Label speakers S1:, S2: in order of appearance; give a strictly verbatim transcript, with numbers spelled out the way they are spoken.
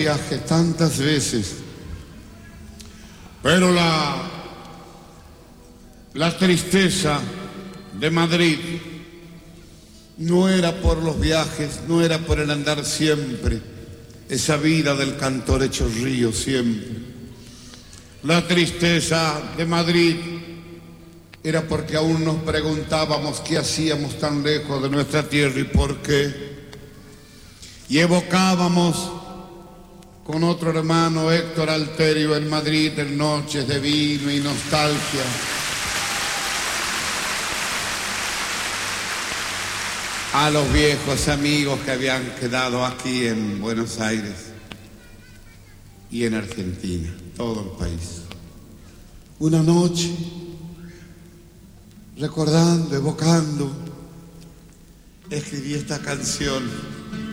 S1: Viaje tantas veces, pero la, la tristeza de Madrid no era por los viajes, no era por el andar siempre, esa vida del cantor hecho río siempre. La tristeza de Madrid era porque aún nos preguntábamos qué hacíamos tan lejos de nuestra tierra y por qué. Y evocábamos con otro hermano, Héctor Alterio, en Madrid, en noches de vino y nostalgia. A los viejos amigos que habían quedado aquí en Buenos Aires y en Argentina, todo el país. Una noche, recordando, evocando, escribí esta canción.